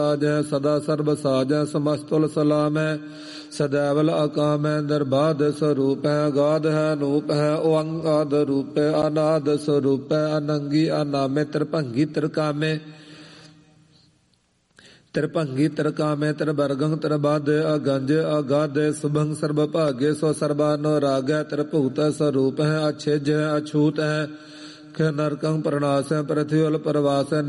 ਜੈ ਸਦਾ ਸਰਬ ਸਾਜੈ ਸਮਸਤੁਲ ਸਲਾਮੈ ਸदैवल अकामੈ ਨਿਰਬਾਧ ਸਰੂਪੈ ਅਗਾਧ ਹੈ ਅਨੂਪ ਹੈ ਓੰਕਾਰ ਰੂਪੈ ਅਨਾਦ ਸਰੂਪੈ ਅਨੰਗੀ ਅਨਾਮੇ ਤ੍ਰਿਭੰਗੀ ਤ੍ਰਿਕਾਮੇ ਤ੍ਰਿਭੰਗੀ ਤ੍ਰਿਕਾਮੇ ਤ੍ਰਿਵਰਗੰ ਤ੍ਰਿਬਾਧ ਅਗੰਜ ਅਗਾਧ ਸੁਭੰ ਸਰਬ ਭਾਗੇ ਸੋ ਸਰਬਾਨੋ ਰਾਗੈ ਤ੍ਰਿਭੂਤ ਸਰੂਪ ਹੈ ਅਛਿਜ ਹੈ ਅਛੂਤ ਹੈ ਨਰਕੰ ਪ੍ਰਣਾਸੈ ਪ੍ਰਥਿਵਲ ਪ੍ਰਵਾਸੈ